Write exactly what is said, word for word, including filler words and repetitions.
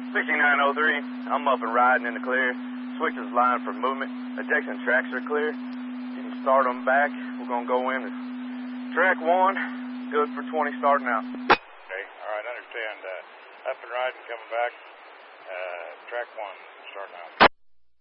sixty-nine oh three, I'm up and riding in the clear. Switches line for movement. Ejection tracks are clear. You can start them back. We're going to go in. Track one, good for twenty starting out. Okay, all right, understand. Uh, up and riding, coming back. Uh, track one, starting out.